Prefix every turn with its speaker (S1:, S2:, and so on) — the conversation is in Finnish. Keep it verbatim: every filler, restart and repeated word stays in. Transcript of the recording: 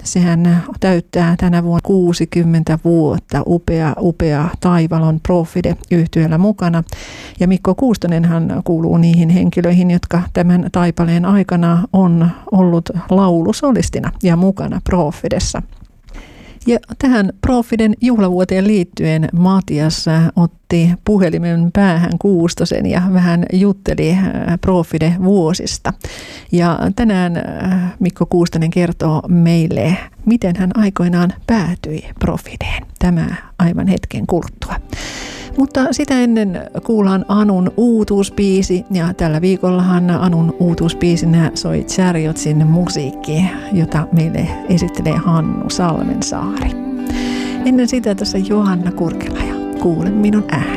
S1: Sehän täyttää tänä vuonna kuusikymmentä vuotta. Upea, upea Taivalon Profide -yhtyeellä mukana. Ja Mikko Kuustonenhan kuuluu niihin henkilöihin, jotka tämän taipaleen aikana on ollut laulusolistina ja mukana Profidessa. Ja tähän Profiden juhlavuoteen liittyen Matias otti puhelimen päähän Kuustosen ja vähän jutteli Profide-vuosista. Ja tänään Mikko Kuustonen kertoo meille, miten hän aikoinaan päätyi Profideen. Tämä aivan hetken kuluttua. Mutta sitä ennen kuullaan Anun uutuuspiisi, ja tällä viikollahan Anun uutuuspiisinä soi Chariotsin musiikki, jota meille esittelee Hannu Salmensaari. Ennen sitä tässä Johanna Kurkela ja Kuule minun ääni.